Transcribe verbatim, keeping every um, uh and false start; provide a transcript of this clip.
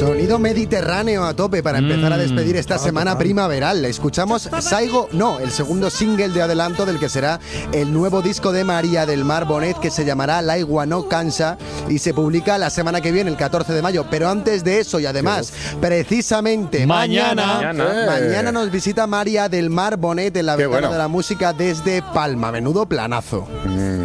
Sonido mediterráneo a tope para empezar a despedir esta semana primaveral. Escuchamos Saigo No, el segundo single de adelanto del que será el nuevo disco de María del Mar Bonet, que se llamará L'aigua no cansa y se publica la semana que viene, el catorce de mayo. Pero antes de eso, y además, precisamente mañana, mañana, mañana nos visita María del Mar Bonet en la ventana bueno. de la música desde Palma. Menudo planazo. Mm.